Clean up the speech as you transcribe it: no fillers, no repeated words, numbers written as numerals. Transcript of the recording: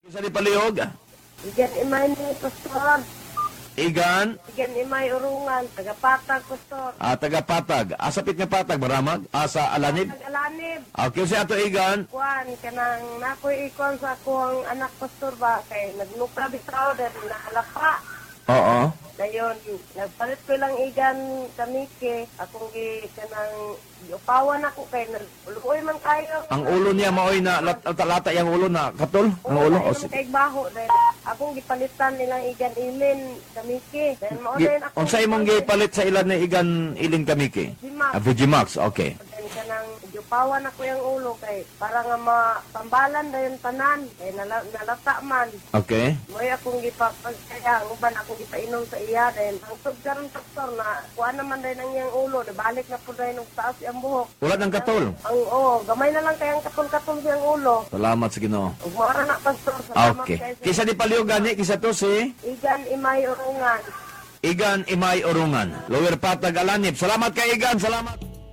Isa ni palihog. Igan imay ni Pastor. Igan, Igan imay urungan. Tagapatag, Pastor. taga-patag. Asapit nga patag, maramag. Asa alanib. Nag-alanib. Okay, siya to Igan. Kuan, kanang nakoy ikon sa akong anak Pastor ba. Kay nagnukra bitaw dahil nakalapa. Oo. Dayon, nagpalit ko lang igan kamike. Akong kanang upawan ako kay naguluoy man kayo. Ang ulo niya maoy na lata yung ulo na katol. Ang ulo. O, Kay kay baho dahil akong gipalitan nilang igan ilin kamike. Dahil mao din ako. Unsay imong gipalit sa ilan ni Igan iling kamiki? Dimax. Vigimax, okay. Dahil kanang upawan ako yung ulo kay para nga matambalan dayon tanan. Kay nalata man. Okay. Mo'y akong gipapagkaya, uban akong gipainom sa iya dahil ang karon Pastor na kuha naman dahil ang iyang ulo, balik na po dahil ng taas iyang buhok. Wala ng katol. Gamay na lang kayang katol-katol siyang ulo. Salamat sa Ginoo. Ug mara na Pastor, salamat Okay. kayo sa Kisa ni palihog gani, kisa to si Igan Imay Urungan. Igan Imay Urungan. Lower Patag Alanib. Salamat kay Igan, salamat.